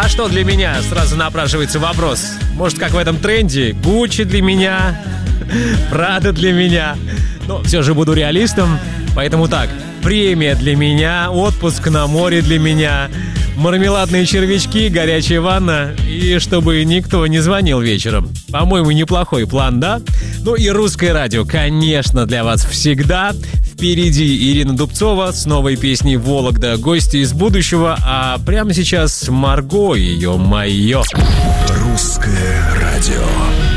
А что для меня? Сразу напрашивается вопрос. Может, как в этом тренде? Гуччи для меня, Прада для меня. Но все же буду реалистом, поэтому так. Премия для меня, отпуск на море для меня, мармеладные червячки, горячая ванна и чтобы никто не звонил вечером. По-моему, неплохой план, да? Ну и русское радио, конечно, для вас всегда. Впереди Ирина Дубцова с новой песней «Вологда», гости из будущего, а прямо сейчас Марго, ее «Моё». Русское радио.